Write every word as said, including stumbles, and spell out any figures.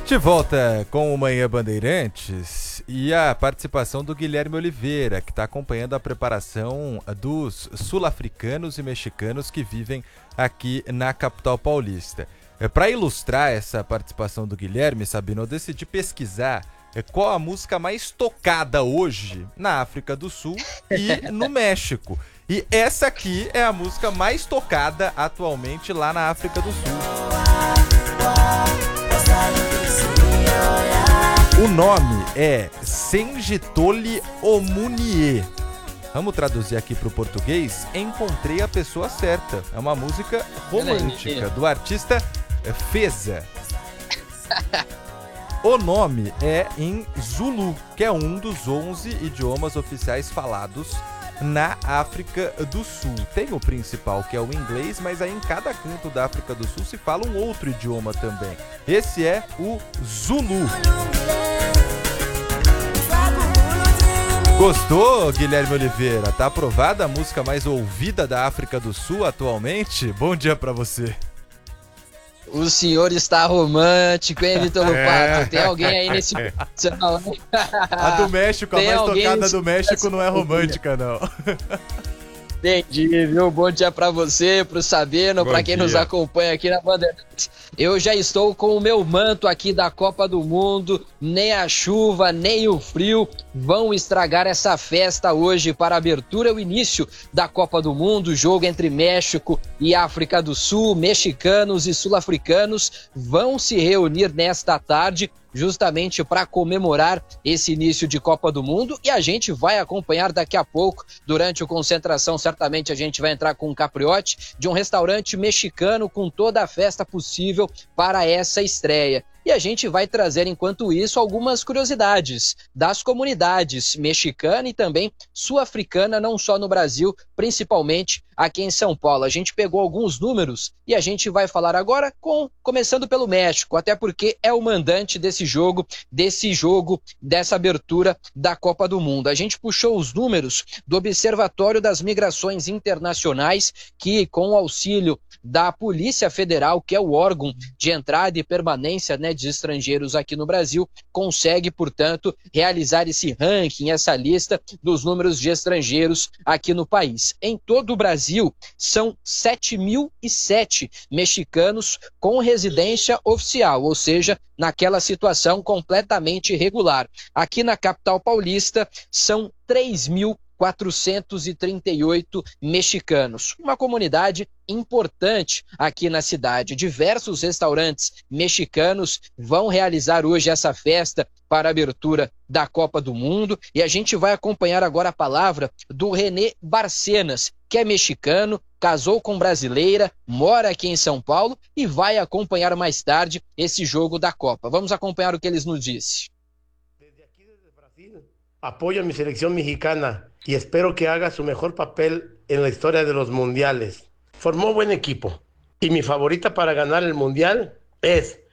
De volta com o Manhã Bandeirantes e a participação do Guilherme Oliveira, que está acompanhando a preparação dos sul-africanos e mexicanos que vivem aqui na capital paulista. É, para ilustrar essa participação do Guilherme, Sabino, eu decidi pesquisar é, qual a música mais tocada hoje na África do Sul e no México. E essa aqui é a música mais tocada atualmente lá na África do Sul. O nome é Sengitoli Omunie. Vamos traduzir aqui para o português. Encontrei a pessoa certa. É uma música romântica do artista Feza. O nome é em Zulu, que é um dos onze idiomas oficiais falados na África do Sul. Tem o principal, que é o inglês, mas aí em cada canto da África do Sul se fala um outro idioma também. Esse é o Zulu. Gostou, Guilherme Oliveira? Tá aprovada a música mais ouvida da África do Sul atualmente? Bom dia pra você. O senhor está romântico, hein, Vitor Lupato? É. Tem alguém aí nesse... A do México, a mais tocada do México não é romântica, não. Entendi, viu? Bom dia pra você, pro Sabino, pra quem dia. nos acompanha aqui na Bandeirantes. Eu já estou com o meu manto aqui da Copa do Mundo, nem a chuva, nem o frio vão estragar essa festa hoje para a abertura e o início da Copa do Mundo, jogo entre México e África do Sul. Mexicanos e sul-africanos vão se reunir nesta tarde justamente para comemorar esse início de Copa do Mundo, e a gente vai acompanhar daqui a pouco, durante o Concentração, certamente a gente vai entrar com um capriote de um restaurante mexicano com toda a festa possível para essa estreia. E a gente vai trazer, enquanto isso, algumas curiosidades das comunidades mexicana e também sul-africana, não só no Brasil, principalmente aqui em São Paulo. A gente pegou alguns números e a gente vai falar agora, com, começando pelo México, até porque é o mandante desse jogo, desse jogo, dessa abertura da Copa do Mundo. A gente puxou os números do Observatório das Migrações Internacionais, que, com o auxílio da Polícia Federal, que é o órgão de entrada e permanência, né, de estrangeiros aqui no Brasil, consegue, portanto, realizar esse ranking, essa lista dos números de estrangeiros aqui no país. Em todo o Brasil, são sete mil e sete mexicanos com residência oficial, ou seja, naquela situação completamente irregular. Aqui na capital paulista, são três mil quatrocentos e trinta e oito mexicanos. Uma comunidade importante aqui na cidade. Diversos restaurantes mexicanos vão realizar hoje essa festa para a abertura da Copa do Mundo, e a gente vai acompanhar agora a palavra do René Barcenas, que é mexicano, casou com brasileira, mora aqui em São Paulo e vai acompanhar mais tarde esse jogo da Copa. Vamos acompanhar o que eles nos disse. Desde aqui, desde Brasil, apoyo a mi selección mexicana y espero que haga su mejor papel en la historia de los mundiales. Formó buen equipo y mi favorita para ganar el mundial es